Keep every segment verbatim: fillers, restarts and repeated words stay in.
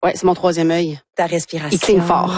Ouais, c'est mon troisième œil. Ta respiration. Il cligne fort.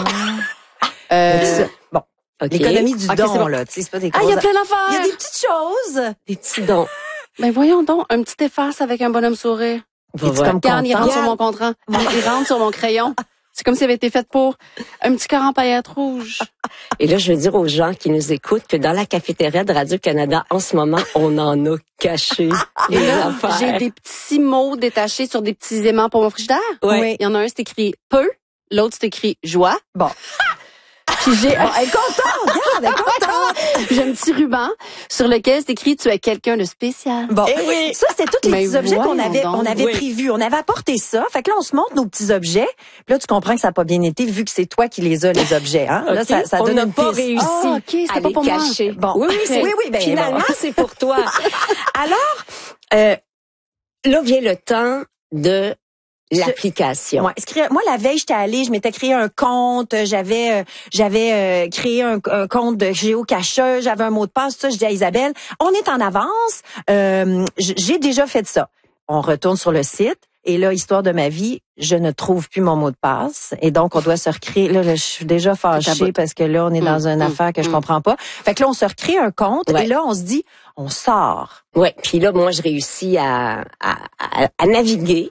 euh, bon. Okay. L'économie du okay, don, c'est bon. là. Tu sais, c'est pas des ah, il y a plein d'affaires. Il y a des petites choses. Des petits dons. Ben, voyons donc, un petit efface avec un bonhomme sourire. Va Comme Regarde, il rentre sur mon contrat. Il rentre sur mon crayon. C'est comme s'il avait été fait pour un petit cœur en paillettes rouges. Et là, je veux dire aux gens qui nous écoutent que dans la cafétéria de Radio-Canada, en ce moment, on en a caché les là, affaires. J'ai des petits mots détachés sur des petits aimants pour mon frigidaire. Ouais. Oui. Il y en a un, c'est écrit peu. L'autre, c'est écrit joie. Bon. Puis j'ai bon, elle est contente, regarde, elle est contente. J'ai un petit ruban sur lequel c'est écrit tu es quelqu'un de spécial. Bon, eh oui. ça c'était tous les Mais petits objets qu'on avait donc. on avait Oui. prévus, on avait apporté ça. Fait que là on se montre nos petits objets. Puis là tu comprends que ça a pas bien été vu que c'est toi qui les as les objets hein. Là Okay. ça ça on donne n'a une pas piste. réussi Ah, ok, c'était à pas les pour moi. cacher. Bon. Oui, oui, c'est, oui, oui, ben, finalement, bon. c'est pour toi. Alors, euh, là vient le temps de l'application. Ouais, écrire- moi la veille j'étais allée, je m'étais créé un compte, j'avais euh, j'avais euh, créé un, un compte de géocacheuse, j'avais un mot de passe, tout ça, je dis à Isabelle, on est en avance, euh, j- j'ai déjà fait ça. On retourne sur le site et là histoire de ma vie, je ne trouve plus mon mot de passe et donc on doit se recréer là, là je suis déjà fâchée parce que là on est dans Hum, une hum, affaire que je hum. comprends pas. Fait que là on se recrée un compte Ouais. et là on se dit on sort. Ouais. Puis là, moi, je réussis à, à, à, à naviguer.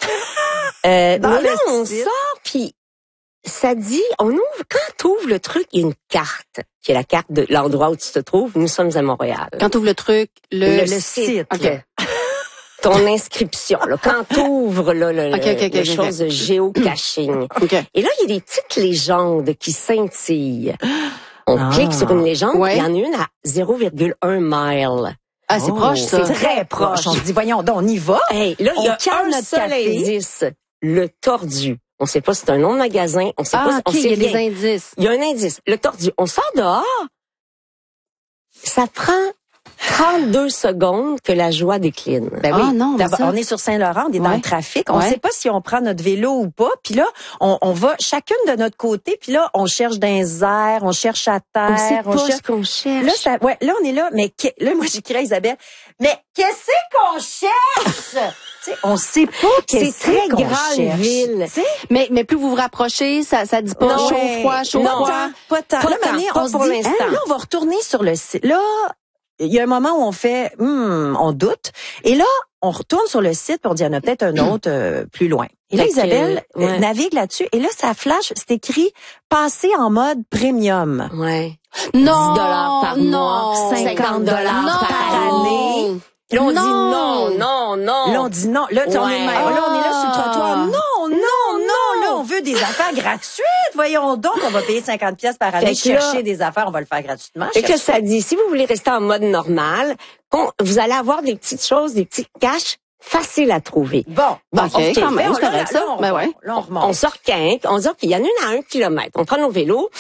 Euh, Dans mais le là, on site. sort, puis ça dit, on ouvre, quand tu ouvres le truc, il y a une carte, qui est la carte de l'endroit où tu te trouves. Nous sommes à Montréal. Quand tu ouvres le truc, le, Le site. OK. là. Ton inscription, là, quand tu ouvres là, le, Ok, ok, ok, le ok, chose de géocaching. OK. Et là, il y a des petites légendes qui scintillent. On Ah. clique sur une légende, Ouais. il y en a une à zéro virgule un mile. Ah, c'est Oh, proche, ça. C'est très proche. On se dit voyons donc on y va. Hey, là, il y On a calme un notre seul café. indice, le tordu. On sait pas si c'est un nom de magasin, on sait Ah, pas, OK, on il sait y a des rien. indices. Il y a un indice, le tordu. On sort dehors, ça prend trente-deux secondes que la joie décline. Ben Ah oui. non, mais D'abord, ça- on est sur Saint-Laurent, on est dans Ouais. le trafic. On ne Ouais. sait pas si on prend notre vélo ou pas. Puis là, on, on va chacune de notre côté. Puis là, on cherche dans les airs, on cherche à terre. On sait pas cherche... ce qu'on cherche. Là, ça, ouais, là, on est là. Mais que- là, moi, j'écris à Isabelle. Mais qu'est-ce qu'on cherche? Tu sais, on sait pas qu'est-ce c'est très qu'on grande cherche. ville. Tu sais, Mais, mais plus vous vous rapprochez, ça, ça dit pas Non, chaud, ouais. froid, chaud, Pas froid. tant, pas tant. Pas Là, tant, Mané, pas on se pour dit, l'instant. hein, là, on va retourner sur le site. Là, il y a un moment où on fait, hmm, on doute. Et là, on retourne sur le site pour dire, il y en a peut-être un autre euh, plus loin. Et là, Fait que, Isabelle euh, ouais. euh, navigue là-dessus. Et là, ça flash, c'est écrit, passer en mode premium. Ouais. Non, dix dollars par non, mois, cinquante dollars non. par année. Là, on Non. dit non, non, non. Là, on dit non. Là, tu sais, on, est, Ouais. là, on est là sur le trottoir. Ah. Non, non, non. Là, on veut des affaires gratuites. Voyons donc, on va payer cinquante pièces par année, Fait que là- chercher des affaires, on va le faire gratuitement. Et que ça dit, si vous voulez rester en mode normal, on- vous allez avoir des petites choses, des petits caches faciles à trouver. Bon, Bon, bon, OK, quand même, c'est là, correct, là, ça. on Ben remonte. ouais. Là, on remonte. On sort quinque, on dit qu'il y en a une à un kilomètre. On prend nos vélos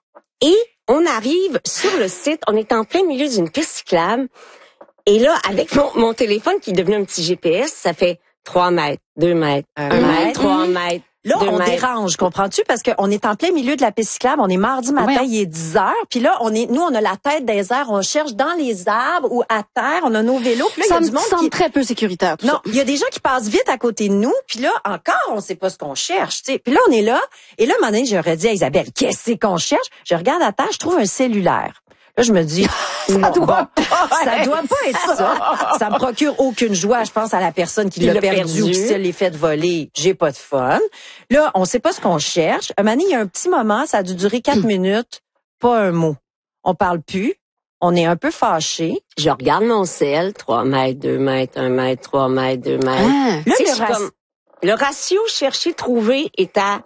et on arrive sur le site. On est en plein milieu d'une piste cyclable. Et là, avec mon, mon téléphone qui est devenu un petit G P S, ça fait trois mètres, deux mètres, Un un mètre. mètre, trois mètres. Là, deux on mètres. dérange, comprends-tu? Parce qu'on est en plein milieu de la piste cyclable, on est mardi matin, Ouais. il est dix heures, puis là, on est, nous, on a la tête des airs, on cherche dans les arbres ou à terre, on a nos vélos, puis là, il y Ça a me du monde semble qui... très peu sécuritaire, tout Non, ça. il y a des gens qui passent vite à côté de nous, puis là, encore, on sait pas ce qu'on cherche, tu sais. Puis là, on est là, et là, un moment donné, j'aurais dit à Isabelle, qu'est-ce qu'on cherche? Je regarde à terre, je trouve un cellulaire. Là, je me dis, ça doit doit pas pas, ça doit pas être ça. Ça me procure aucune joie. Je pense à la personne qui Qui l'a l'a perdu, perdu. ou qui se l'est fait voler. J'ai pas de fun. Là, on sait pas ce qu'on cherche. Un moment donné, il y a un petit moment, ça a dû durer quatre minutes, pas un mot. On parle plus. On est un peu fâchés. Je regarde mon sel, trois mètres, deux mètres, un mètre, trois mètres, deux mètres. Ah. Là, Tu sais, le je suis raci- comme- le ratio chercher-trouver est à,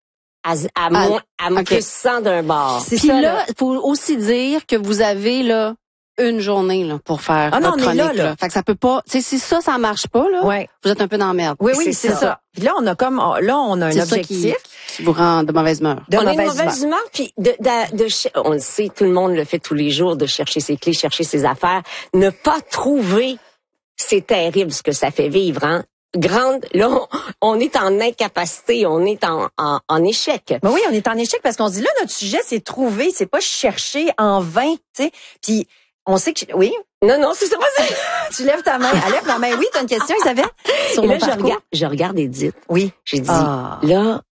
à, à, moins, à ok. plus cent d'un bord. c'est Puis ça, là, il faut aussi dire que vous avez là une journée là pour faire Ah non, votre on est là, chronique. là. Là. Fait que ça peut pas. Tu sais, si ça, ça marche pas là, Ouais. vous êtes un peu dans la merde. Oui, oui, C'est c'est ça. ça. Puis là, on a comme, là, on a un C'est ça qui, objectif qui vous rend de mauvaise humeur. de on a mauvaise une mauvaise humeur, puis de, de, de, ch- on le sait, tout le monde le fait tous les jours, de chercher ses clés, chercher ses affaires. Ne pas trouver, c'est terrible ce que ça fait vivre, hein. Grande, là, on, on est en incapacité, on est en, en, en échec. Ben oui, on est en échec parce qu'on se dit là, notre sujet, c'est trouver, c'est pas chercher en vain, tu sais. Puis On sait que... je- Oui? Non, non, c'est ça, vas-y. Tu lèves ta main. Elle lève ma main. Oui, t'as une question, Isabelle? Sur Et mon là, je parcours? regarde, je regarde Edith. Oui. J'ai dit, Ah. là,